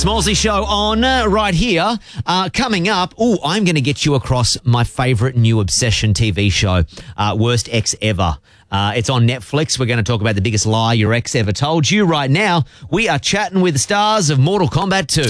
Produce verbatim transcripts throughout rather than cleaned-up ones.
Smallsy Show on uh, right here. Uh, coming up, oh, I'm going to get you across my favourite new obsession T V show, uh, Worst Ex Ever. Uh, it's on Netflix. We're going to talk about the biggest lie your ex ever told you. Right now, we are chatting with the stars of Mortal Kombat two.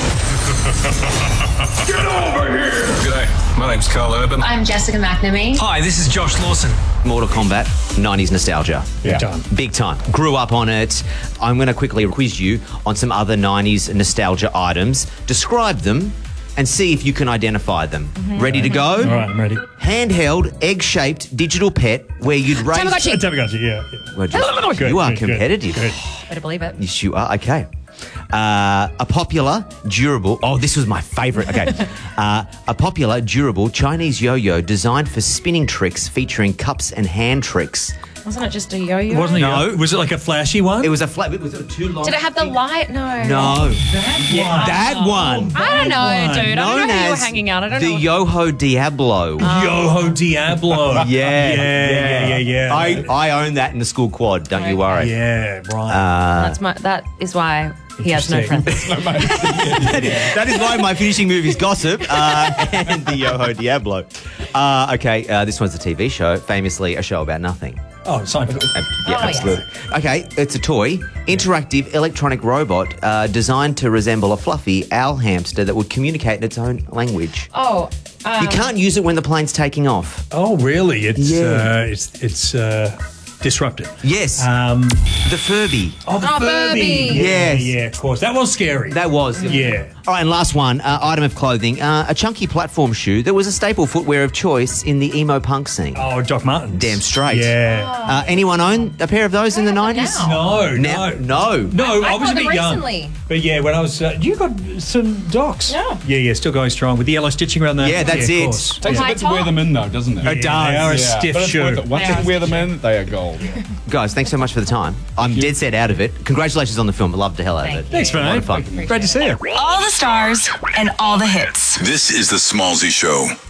Get over here! G'day, my name's Carl Urban. I'm Jessica McNamee. Hi, this is Josh Lawson. Mortal Kombat, nineties nostalgia. Yeah. Done. Big time. Grew up on it. I'm going to quickly quiz you on some other nineties nostalgia items. Describe them and see if you can identify them. Mm-hmm. Ready to go? All right, I'm ready. Handheld, egg-shaped digital pet where you'd raise... Tamagotchi. Tamagotchi, yeah. yeah. Well, just- Good, you are good, good, competitive. good. Better believe it. Yes, you are. Okay. Uh, a popular, durable... Oh, this was my favourite. Okay. uh, a popular, durable Chinese yo-yo designed for spinning tricks featuring cups and hand tricks. Wasn't it just a yo-yo? Wasn't it? No. a- Was it like a flashy one? It was a flat... Was it too long? Did it have the light? No. No. That That one. I don't know, one. dude. I don't Known know who you were as hanging out. I don't the know. Yoho Diablo. Yoho Diablo. Yeah, yeah, yeah, yeah, yeah. I, I own that in the school quad, don't you worry. yeah, right. That's my, that is why he has no Interesting. friends. That is why my finishing movies Gossip uh, and the Yoho Diablo. Uh, okay, uh, this one's a T V show, famously a show about nothing. oh, Seinfeld. Uh, yeah, Oh, absolutely. Okay, it's a toy, interactive electronic robot uh, designed to resemble a fluffy owl hamster that would communicate in its own language. Oh, um, You can't use it when the plane's taking off. Oh, really? It's Yeah. uh, it's it's uh, disruptive. Yes, Um, the Furby. oh, the Oh, Furby. Furby. Yeah, Yes. yeah, of course. That was scary. That was. Yeah. All right, and last one, uh, item of clothing, uh, a chunky platform shoe that was a staple footwear of choice in the emo punk scene. Oh, Doc Martens. Damn straight. Yeah. Uh, anyone own a pair of those in the I have them nineties? now. No, Now, no. no. No, I, I was a bought bit them young. recently. But yeah, when I was, uh, you got some docs. Yeah. Yeah, yeah, still going strong with the yellow stitching around the. Yeah, that's of it. course. Takes High a bit to wear top. them in, though, doesn't it? Yeah, they are a Yeah, stiff but it's shoe. worth it. Once They you are wear them in, they are gold. Guys, thanks so much for the time. I'm dead set out of it. Congratulations on the film. I loved the hell out of it. Thanks, A lot mate. of fun. Great to see you. All the stars and all the hits. This is the Smallsy Show.